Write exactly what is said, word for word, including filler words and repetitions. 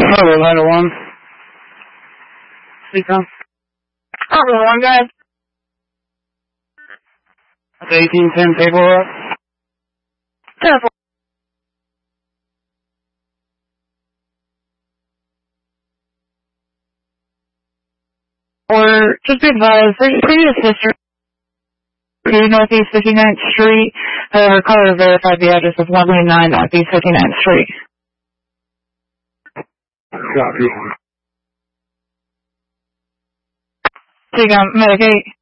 Hello, Ladder One. Speak on. Hello, one guys. That's eighteen ten paperwork. Careful. Or just be advised, previous history, Northeast fifty-ninth Street, however, caller verified the address of one ninety-nine Northeast fifty-ninth Street. Copy. Speak on Medicaid.